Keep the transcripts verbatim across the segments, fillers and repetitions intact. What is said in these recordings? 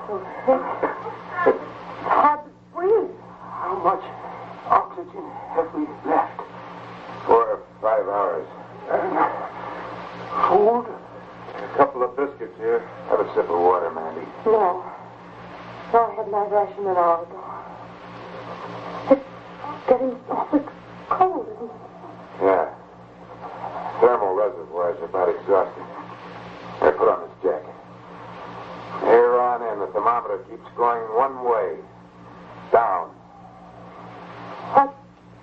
stifled. It's hard to breathe. How much oxygen have we left? Four or five hours. And food? A couple of biscuits here. Have a sip of water, Mandy. No. No, I had my ration an hour ago. It's getting awfully cold, isn't it? Yeah. Thermal reservoirs are about exhausted. Here, put on this jacket. Here on in, the thermometer keeps going one way. Down. What?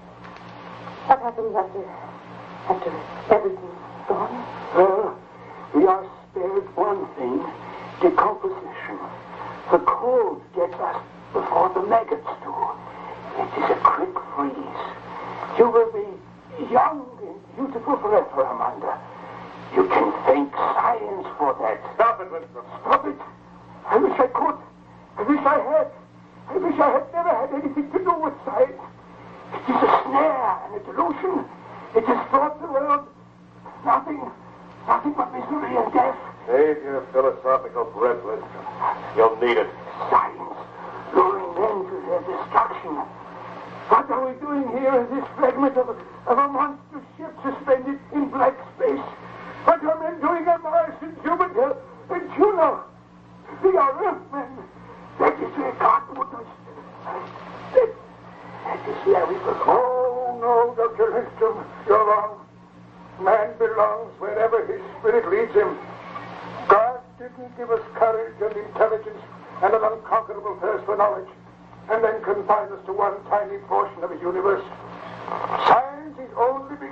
What happens after, after everything's gone? Well, we are spared one thing, decomposition. The cold gets us before the maggots do. It is a quick freeze. You will be young and beautiful forever, Amanda. You can thank science for that. Stop it, Winston. Stop it. I wish I could. I wish I had. I wish I had never had anything to do with science. It is a snare and a delusion. It has brought the world nothing, nothing but misery and death. Save your philosophical breath, Winston. You'll need it. Science, luring men to their destruction. What are we doing here in this fragment of, of a monster ship suspended in black space? What are men doing on Mars and Jupiter and Juno? We are Earthmen. That is where God put us. That, that is where we belong. Oh, no, Doctor Lindstrom, you're wrong. Man belongs wherever his spirit leads him. God didn't give us courage and intelligence and an unconquerable thirst for knowledge, and then confine us to one tiny portion of a universe. Science is only be...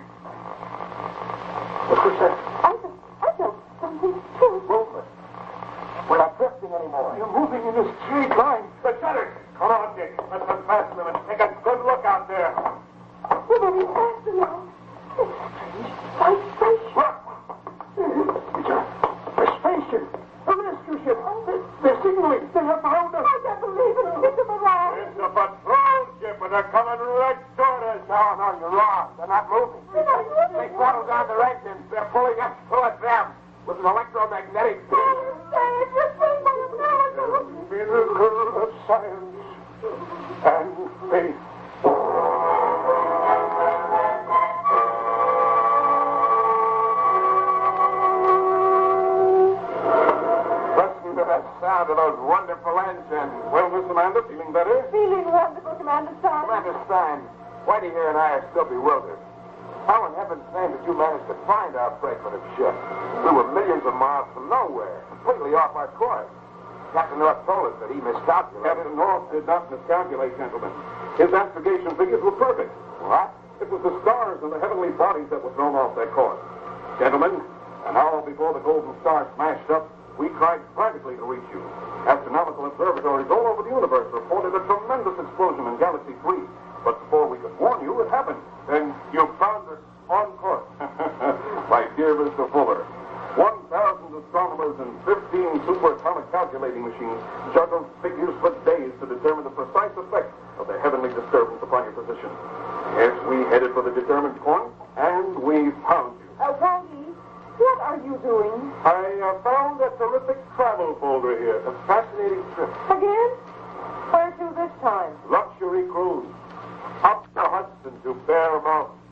What was that? I felt, I felt something too. Movement. We're not drifting anymore. You're moving in a straight line. The shutters! Come on, Dick. Let's unfasten them and take a good look out there. We're moving faster now. It's strange. Like space. Look! It's a, a spaceship. A rescue ship. They're, they're signaling. They have found us. I can't believe it. It's a mirage. It's a patrol ship, and they're coming right toward us. No, no, you're wrong. They're not moving. They're not moving. They throttled down the engines. They're pulling us toward them with an electromagnetic field. We're swayed by a miracle. Miracle of science and faith. Listen to that sound of those wonderful engines. Well, Miss Amanda, feeling better? Feeling wonderful, Commander Stein. Commander Stein, Whitey here and I are still bewildered. How in heaven's name did you manage to find our fragment of ship? We were millions of miles from nowhere, completely off our course. Captain North told us that he miscalculated. Captain North did not miscalculate, gentlemen. His astrogation figures were perfect. What? It was the stars and the heavenly bodies that were thrown off their course. Gentlemen, an hour before the Golden Star smashed up, we tried frantically to reach you. Astronomical observatories all over the universe reported a tremendous explosion in Galaxy three. But before we could warn you, it happened. Then you found us on course. My dear Mister Fuller, one thousand astronomers and fifteen superatomic calculating machines juggled figures for days to determine the precise effect of the heavenly disturbance upon your position. Yes, we headed for the determined point, and we found you. Uh, Whitey, what are you doing? I uh, found a terrific travel folder here. A fascinating trip. Again? Where to this time? Luxury cruise. Up the Hudson to Bear Mountain.